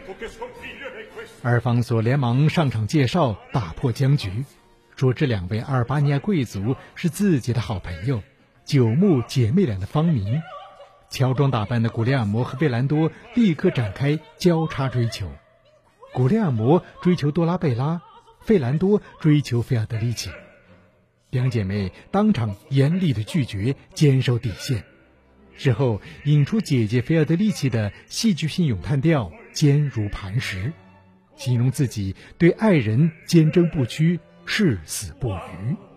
阿尔方索连忙上场介绍，打破僵局，说这两位阿尔巴尼亚贵族是自己的好朋友，九牧姐妹俩的芳名。乔装打扮的古利亚摩和费兰多立刻展开交叉追求，古利亚摩追求多拉贝拉，费兰多追求菲尔德里奇。两姐妹当场严厉的拒绝，坚守底线。事后引出姐姐菲尔德里奇的戏剧性咏叹调坚如磐石，形容自己对爱人坚贞不屈，誓死不渝。